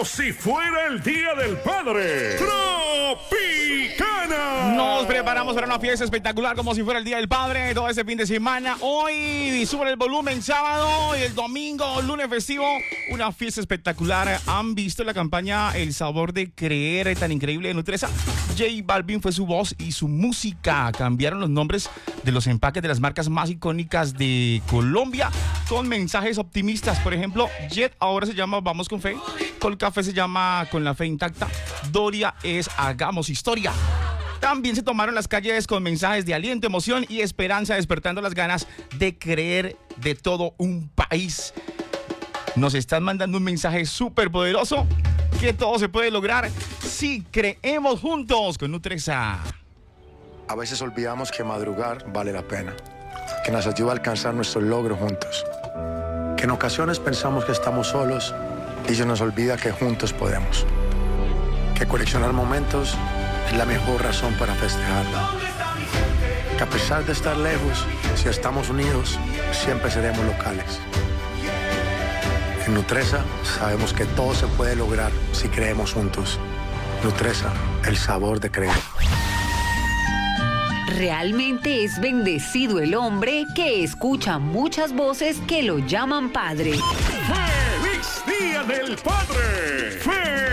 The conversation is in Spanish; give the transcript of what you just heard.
como si fuera el Día del Padre. Tropicana. Nos preparamos para una fiesta espectacular como si fuera el Día del Padre todo este fin de semana. Hoy suben el volumen sábado y el domingo, lunes festivo, una fiesta espectacular. ¿Han visto la campaña El Sabor de Creer tan increíble de Nutresa? J Balvin fue su voz y su música. Cambiaron los nombres de los empaques de las marcas más icónicas de Colombia con mensajes optimistas. Por ejemplo, Jet ahora se llama Vamos con Fe, Colcafé se llama Con la Fe Intacta, Doria es Hagamos Historia. También se tomaron las calles con mensajes de aliento, emoción y esperanza, despertando las ganas de creer de todo un país. Nos están mandando un mensaje súper poderoso, que todo se puede lograr si creemos juntos con Nutresa. A veces olvidamos que madrugar vale la pena, que nos ayuda a alcanzar nuestros logros juntos, que en ocasiones pensamos que estamos solos y se nos olvida que juntos podemos, que coleccionar momentos es la mejor razón para festejarlo, que a pesar de estar lejos, si estamos unidos, siempre seremos locales. En Nutresa sabemos que todo se puede lograr si creemos juntos. Nutresa, el sabor de creer. Realmente es bendecido el hombre que escucha muchas voces que lo llaman padre. ¡Feliz Día del Padre!